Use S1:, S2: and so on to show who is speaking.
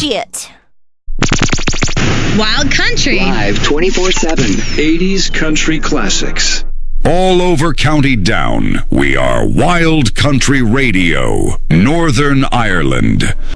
S1: shit.
S2: Wild Country.
S3: Live 24/7.
S4: 80s country classics.
S5: All over County Down, we are Wild Country Radio, Northern Ireland.